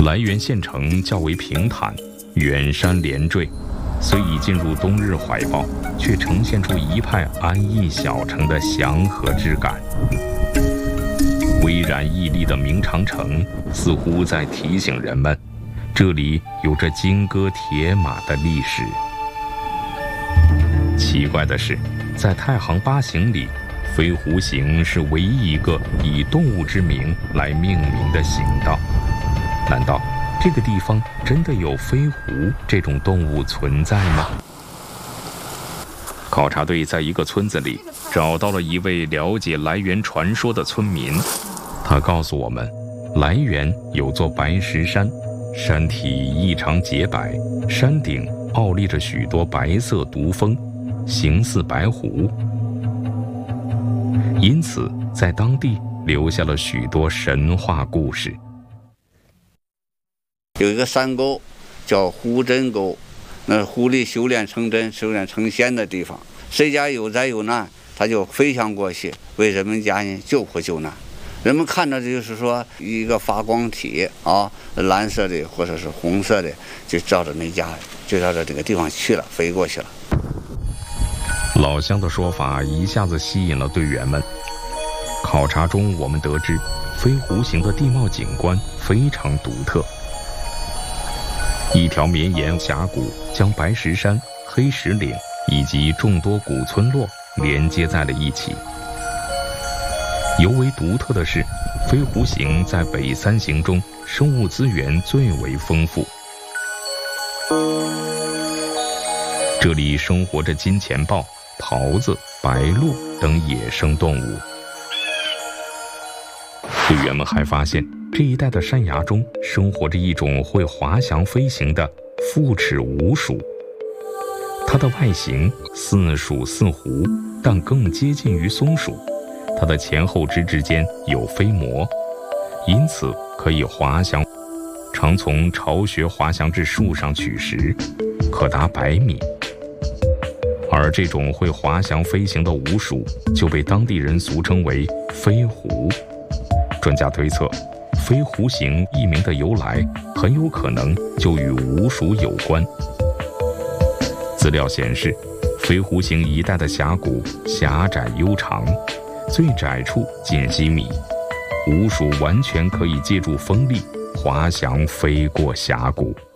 涞源县城较为平坦，远山连缀，虽已进入冬日怀抱，却呈现出一派安逸小城的祥和之感。巍然屹立的明长城似乎在提醒人们，这里有着金戈铁马的历史。奇怪的是，在太行八行里，飞狐行是唯一一个以动物之名来命名的行道。难道这个地方真的有飞狐这种动物存在吗？考察队在一个村子里找到了一位了解涞源传说的村民，他告诉我们，涞源有座白石山，山体异常洁白，山顶傲立着许多白色毒蜂，形似白狐，因此在当地留下了许多神话故事。 有一个山沟叫狐真沟，那狐狸修炼成真、修炼成仙的地方，谁家有灾有难，他就飞翔过去，为人们家人救苦救难。人们看着就是说一个发光体啊，蓝色的或者是红色的，就照着那家，就照着这个地方去了，飞过去了。 老乡的说法一下子吸引了队员们。考察中我们得知，飞狐行的地貌景观非常独特。一条绵延峡谷将白石山、黑石岭以及众多古村落连接在了一起。尤为独特的是，飞狐行在北三行中生物资源最为丰富。这里生活着金钱豹、狍子、白鹭等野生动物。队员们还发现，这一带的山崖中生活着一种会滑翔飞行的复齿鼯鼠。它的外形似鼠似狐，但更接近于松鼠。它的前后肢之间有飞膜，因此可以滑翔，常从巢穴滑翔至树上取食，可达100米。而这种会滑翔飞行的鼯鼠就被当地人俗称为飞狐。专家推测，飞狐行一名的由来很有可能就与鼯鼠有关。资料显示，飞狐行一带的峡谷狭窄悠长，最窄处近7米，鼯鼠完全可以借助风力滑翔飞过峡谷。